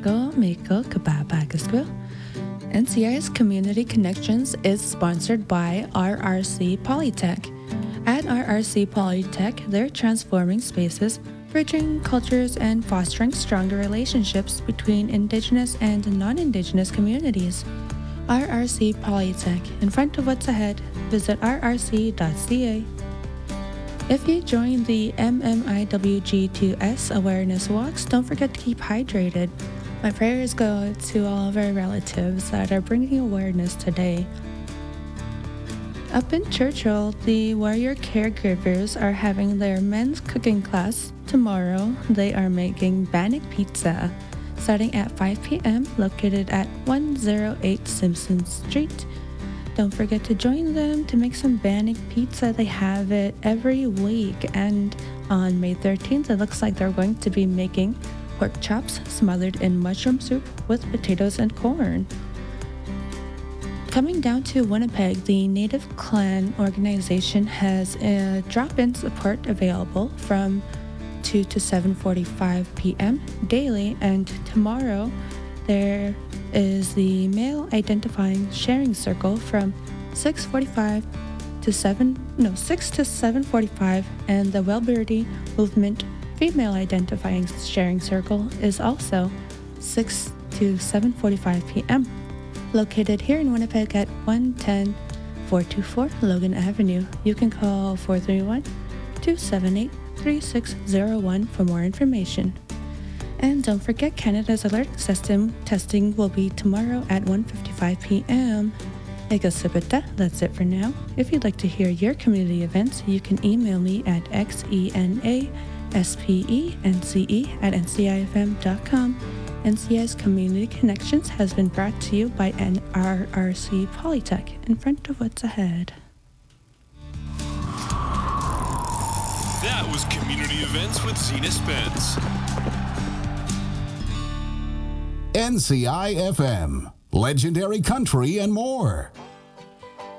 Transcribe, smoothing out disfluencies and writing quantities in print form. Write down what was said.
Miko Kababagasku. NCI's Community Connections is sponsored by RRC Polytech. At RRC Polytech, they're transforming spaces, bridging cultures, and fostering stronger relationships between Indigenous and non-Indigenous communities. RRC Polytech, in front of what's ahead, visit rrc.ca. If you join the MMIWG2S awareness walks, don't forget to keep hydrated. My prayers go to all of our relatives that are bringing awareness today. Up in Churchill, the Warrior Caregivers are having their men's cooking class tomorrow. They are making Bannock Pizza, starting at 5 p.m., located at 108 Simpson Street. Don't forget to join them to make some Bannock Pizza. They have it every week, and on May 13th, it looks like they're going to be making pork chops smothered in mushroom soup with potatoes and corn. Coming down to Winnipeg, the Native Clan organization has a drop-in support available from 2 to 7:45 p.m. daily, and tomorrow there is the male identifying sharing circle from 6 to 7:45, and the Wellbeardy Movement female identifying sharing circle is also 6 to 7:45 p.m. located here in Winnipeg at 110-424 Logan Avenue. You can call 431-278-3601 for more information. And don't forget, Canada's alerting system testing will be tomorrow at 1:55 p.m. Egasipita, that's it for now. If you'd like to hear your community events, you can email me at xenaspencE@ncifm.com. NCI's Community Connections has been brought to you by RRC Polytech, in front of what's ahead. That was Community Events with Zena Spence. NCI FM, legendary country and more.